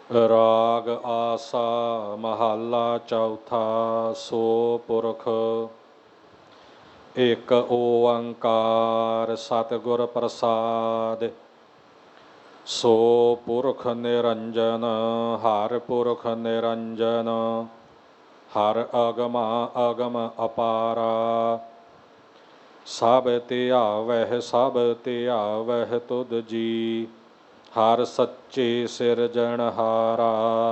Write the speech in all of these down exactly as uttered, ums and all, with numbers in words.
ਰਾਗ ਆਸਾ ਮਹੱਲਾ ਚੌਥਾ। ਸੋ ਪੁਰਖ ਇੱਕ ਓੰਕਾਰ ਸਤਿਗੁਰ ਪ੍ਰਸਾਦਿ। ਸੋ ਪੁਰਖ ਨਿਰੰਜਨ ਹਰਿ ਪੁਰਖ ਨਿਰੰਜਨ। ਹਰਿ ਅਗਮ ਅਗਮ ਅਪਾਰਾ। ਸਭ ਧਿਆਵਹਿ ਸਭ ਧਿਆਵਹਿ ਤੁਧ ਜੀ। ਹਰਿ ਸੱਚੇ ਸਿਰਜਣਹਾਰਾ।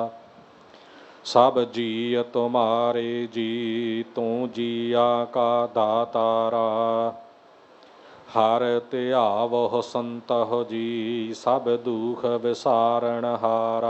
ਸਭ ਜੀਅ ਤੁਮਾਰੇ ਜੀ ਤੂੰ ਜੀਆ ਕਾ ਦਾਤਾਰਾ। ਹਰਿ ਧਿਆਵਹੁ ਸੰਤਹੁ ਜੀ ਸਭ ਦੁਖ ਵਿਸਾਰਣਹਾਰਾ।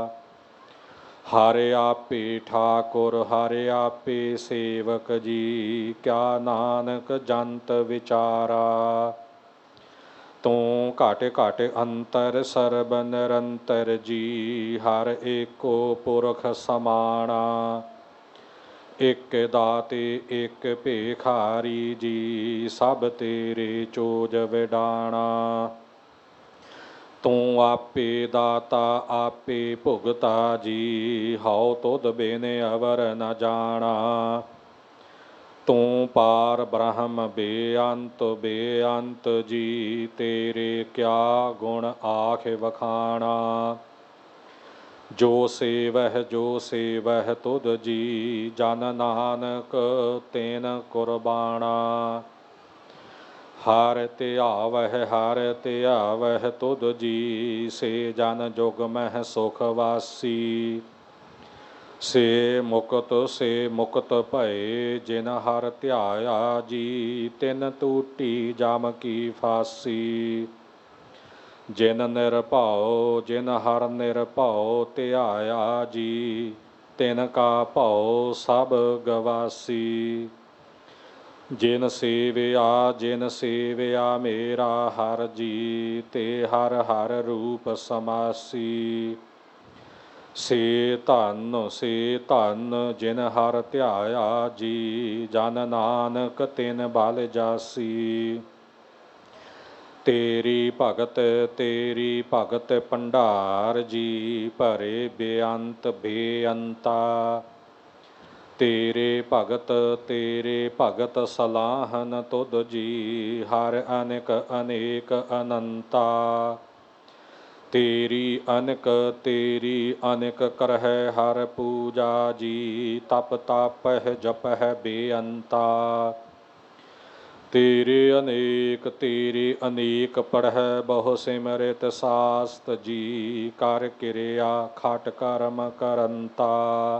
ਹਰਿ ਆਪੇ ਠਾਕੁਰ ਹਰਿ ਆਪੇ ਸੇਵਕ ਜੀ ਕਿਆ ਨਾਨਕ ਜੰਤ ਵਿਚਾਰਾ। ਤੂੰ ਘਟ ਘਟ ਅੰਤਰ ਸਰਬ ਨਿਰੰਤਰ ਜੀ ਹਰਿ ਏਕੋ ਪੁਰਖ ਸਮਾਣਾ। ਇਕ ਦਾਤੇ ਇਕ ਭੇਖਾਰੀ ਜੀ ਸਭ ਤੇਰੇ ਚੋਜ ਵਿਡਾਣਾ। ਤੂੰ ਆਪੇ ਦਾਤਾ ਆਪੇ ਭੁਗਤਾ ਜੀ ਹਉ ਤੁਧ ਬਿਨ ਅਵਰ ਨ ਜਾਣਾ। ਤੂੰ ਪਾਰ ਬ੍ਰਹਮ ਬੇਅੰਤ ਬੇਅੰਤ ਜੀ ਤੇਰੇ ਕਿਆ ਗੁਣ ਆਖ ਵਖਾਣਾ। ਜੋ ਸੇਵਹਿ ਜੋ ਸੇਵਹਿ ਤੁਧ ਜੀ ਜਨ ਨਾਨਕ ਤੈਨ ਕੁਰਬਾਣਾ। ਹਰਿ ਧਿਆਵਹਿ ਹਰਿ ਧਿਆਵਹਿ ਤੁਧ ਜੀ ਸੇ ਜਨ ਜੁਗ ਮਹਿ ਸੁਖ ਵਾਸੀ। ਸੇ ਮੁਕਤ ਸੇ ਮੁਕਤ ਭਏ ਜਿਨ ਹਰਿ ਧਿਆਇਆ ਜੀ ਤਿਨ ਟੂਟੀ ਜਮ ਕੀ ਫਾਸੀ। ਜਿਨ ਨਿਰਭਉ ਜਿਨ ਹਰਿ ਨਿਰਭਉ ਧਿਆਇਆ ਜੀ ਤਿਨ ਕਾ ਭਉ ਸਭ ਗਵਾਸੀ। ਜਿਨ ਸੇਵਿਆ ਜਿਨ ਸੇਵਿਆ ਮੇਰਾ ਹਰਿ ਜੀ ਤੇ ਹਰਿ ਹਰਿ ਰੂਪ ਸਮਾਸੀ। ਸੇ ਧਨ ਸੇ ਧਨ ਜਿਨ ਹਰਿ ਧਿਆਇਆ ਜੀ ਜਨ ਨਾਨਕ ਤਿਨ ਬਲ ਜਾਸੀ। ਤੇਰੀ ਭਗਤ ਤੇਰੀ ਭਗਤ ਭੰਡਾਰ ਜੀ ਭਰੇ ਬੇਅੰਤ ਬੇਅੰਤਾ। ਤੇਰੇ ਭਗਤ ਤੇਰੇ ਭਗਤ ਸਲਾਹਨ ਤੁਧ ਜੀ ਹਰਿ ਅਨੇਕ ਅਨੇਕ ਅਨੰਤਾ। ਤੇਰੀ ਅਨਕ ਤੇਰੀ ਅਨਕ ਕਰਹਿ ਹਰਿ ਪੂਜਾ ਜੀ ਤਪ ਤਾਪਹਿ ਜਪਹਿ ਬੇਅੰਤਾ। ਤੇਰੇ ਅਨੇਕ ਤੇਰੇ ਅਨੇਕ ਪੜ੍ਹੈ ਬਹੁ ਸਿਮਰਿਤ ਸਾਸਤ ਜੀ ਕਰ ਕਿਰਿਆ ਖਟ ਕਰਮ ਕਰੰਤਾ।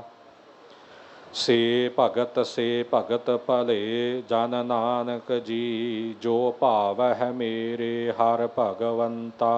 ਸੇ ਭਗਤ ਸੇ ਭਗਤ ਭਲੇ ਜਨ ਨਾਨਕ ਜੀ ਜੋ ਭਾਵਹਿ ਮੇਰੇ ਹਰਿ ਭਗਵੰਤਾ।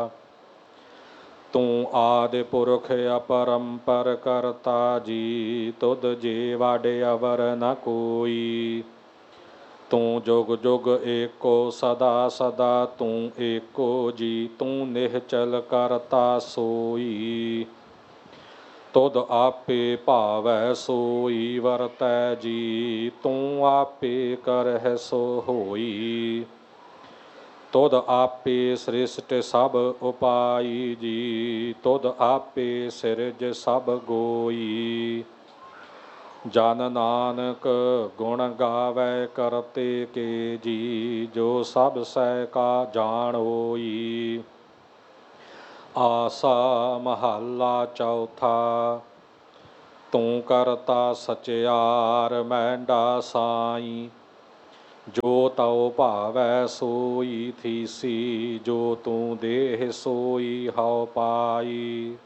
ਤੂੰ ਆਦਿ ਪੁਰਖ ਅਪਰੰਪਰ ਕਰਤਾ ਜੀ ਤੁਧ ਜੇ ਵਡ ਅਵਰ ਨ ਕੋਈ। ਤੂੰ ਜੁਗ ਜੁਗ ਏਕੋ ਸਦਾ ਸਦਾ ਤੂੰ ਏਕੋ ਜੀ ਤੂੰ ਨਿਹਚਲ ਕਰਤਾ ਸੋਈ। ਤੁਧ ਆਪੇ ਭਾਵੈ ਸੋਈ ਵਰਤੈ ਜੀ ਤੂੰ ਆਪੇ ਕਰਹਿ ਸੋ ਹੋਈ। ਤੁਧ ਆਪੇ ਸ੍ਰਿਸ਼ਟ ਸਭ ਉਪਾਈ ਜੀ ਤੁਧ ਆਪੇ ਸਿਰਜ ਸਭ ਗੋਈ। ਜਨ ਨਾਨਕ ਗੁਣ ਗਾਵੈ ਕਰਤੇ ਕੇ ਜੀ ਜੋ ਸਭ ਸਹਿ ਕਾ ਜਾਣ ਹੋਈ। ਆਸਾ ਮਹੱਲਾ ਚੌਥਾ। ਤੂੰ ਕਰਤਾ ਸਚਿਆਰ ਮੈਂਡਾ ਸਾਈ। ਜੋ ਤਉ ਭਾਵੈ ਸੋਈ ਥੀਸੀ ਜੋ ਤੂੰ ਦੇਹ ਸੋਈ ਹਉ ਪਾਈ।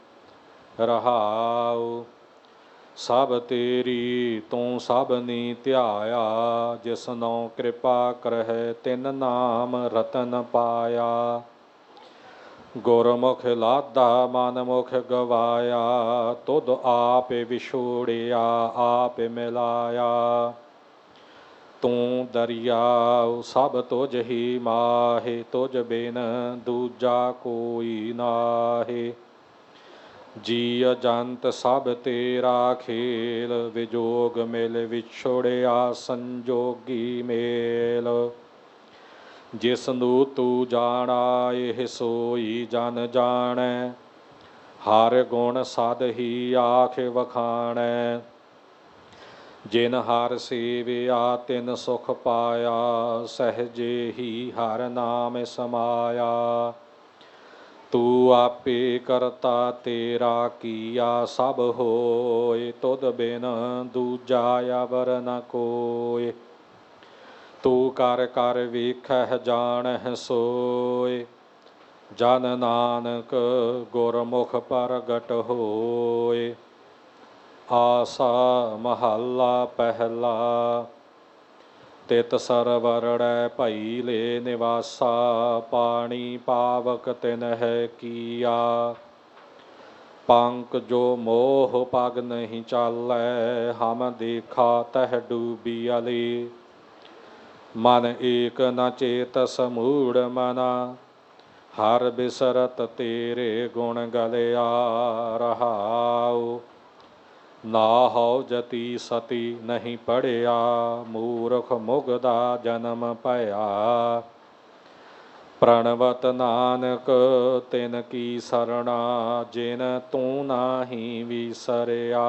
ਰਹਾਉ ਸਭ ਤੇਰੀ ਤੂੰ ਸਭਨੀ ਧਿਆਇਆ ਜਿਸਨੋ ਕਿਰਪਾ ਕਰਹਿ ਤਿਨ ਨਾਮ ਰਤਨ ਪਾਇਆ। ਗੁਰਮੁਖ ਲਾਧਾ ਮਨ ਮੁਖ ਗਵਾਇਆ ਤੁਧ ਆਪ ਵਿਛੋੜਿਆ ਆਪ ਮਿਲਾਇਆ। ਤੂੰ ਦਰਿਆਉ ਸਭ ਤੁਝ ਹੀ ਮਾਹੇ ਤੁਝ ਬਿਨ ਦੂਜਾ ਕੋਈ ਨਾਹੇ। ਜੀ ਅਜੰਤ ਸਭ ਤੇਰਾ ਖੇਲ ਵਿਜੋਗ ਮਿਲ ਵਿਛੋੜਿਆ ਸੰਜੋਗੀ ਮੇਲ। ਜਿਸਨੂੰ ਤੂੰ ਜਾਣਾ ਇਹ ਸੋਈ ਜਨ ਜਾਣੈ ਹਰ ਗੁਣ ਸਦ ਹੀ ਆਖ ਵਖਾਣੈ। ਜਿਨ ਹਰ ਸੇਵਿਆ ਤਿਨ ਸੁਖ ਪਾਇਆ, ਸਹਜੇ ਹੀ ਹਰ ਨਾਮ ਸਮਾਇਆ। ਤੂੰ ਆਪੇ ਕਰਤਾ ਤੇਰਾ ਕੀਆ ਸਭ ਹੋਏ, ਤੁਧ ਬਿਨ ਦੂਜਾ ਅਵਰ ਨ ਕੋਇ। ਤੂੰ ਕਰ ਕਰ ਵੇਖਹਿ ਜਾਣਹਿ ਸੋਇ, ਜਨ ਨਾਨਕ ਗੁਰਮੁਖ ਪ੍ਰਗਟ ਹੋਇ। ਆਸਾ ਮਹੱਲਾ ਪਹਿਲਾ। ਤਿਤ ਸਰਵਰੜੈ ਭਈ ਲੈ ਨਿਵਾਸਾ, ਪਾਣੀ ਪਾਵਕ ਤਿਨਹਿ ਕੀਆ। ਪੰਕ ਜੋ ਮੋਹ ਪਗ ਨਹੀਂ ਚਾਲੈ, ਹਮ ਦੇਖਾ ਤਹਿ ਡੂਬੀਅਲੀ। ਮਨ ਏਕ ਨ ਚੇਤਸ ਮੂੜ ਮਨਾ, ਹਰ ਬਿਸਰਤ ਤੇਰੇ ਗੁਣ ਗਲਿਆ। ਰਹਾਉ ਨਾਹਉ ਜਤੀ ਸਤੀ ਨਹੀਂ ਪੜਿਆ, ਮੂਰਖ ਮੁਗਦਾ ਜਨਮ ਭਇਆ। ਪ੍ਰਣਵਤ ਨਾਨਕ ਤਿਨ ਕੀ ਸਰਣਾ, ਜਿਨ ਤੂੰ ਨਾਹੀ ਵਿਸਰਿਆ।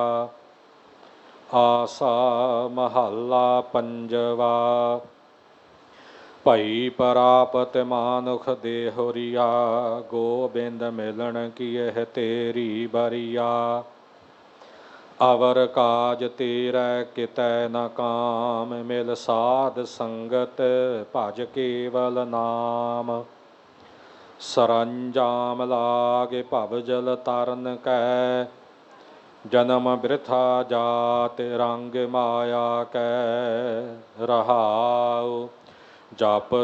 ਆਸਾ ਮਹੱਲਾ ਪੰਜਵਾ। ਭਈ ਪ੍ਰਾਪਤ ਮਾਨੁਖ ਦੇਹੁਰੀਆ, ਗੋਬਿੰਦ ਮਿਲਣ ਕੀ ਇਹ ਤੇਰੀ ਬਰੀਆ। ਅਵਰ ਕਾਜ ਤੇਰੈ ਕਿਤੈ ਨ ਕਾਮ, ਮਿਲ ਸਾਧ ਸੰਗਤ ਭਜ ਕੇਵਲ ਨਾਮ। ਸਰੰਜਾਮ ਲਾਗੇ ਭਵ ਜਲ ਤਰਨ ਕੈ, ਜਨਮ ਬਿਰਥਾ ਜਾਤ ਰੰਗ ਮਾਇਆ ਕੈ। ਰਹਾਉ ਜਪ